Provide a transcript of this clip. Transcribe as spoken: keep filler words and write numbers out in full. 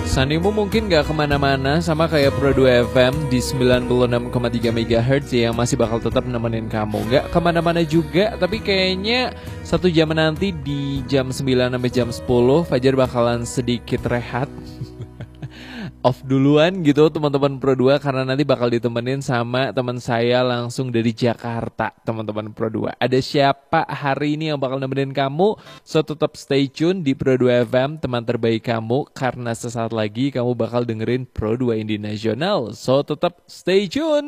Sanimu mungkin gak kemana-mana sama kayak Pro dua F M di sembilan puluh enam koma tiga megahertz yang masih bakal tetap nemenin kamu. Gak kemana-mana juga, tapi kayaknya satu jam nanti di jam sembilan sampai jam sepuluh Fajar bakalan sedikit rehat. Off duluan gitu teman-teman Pro dua, karena nanti bakal ditemenin sama teman saya langsung dari Jakarta, teman-teman Pro dua. Ada siapa hari ini yang bakal nemenin kamu? So tetap stay tune di Pro dua F M, teman terbaik kamu, karena sesaat lagi kamu bakal dengerin Pro dua Indie Nasional. So tetap stay tune.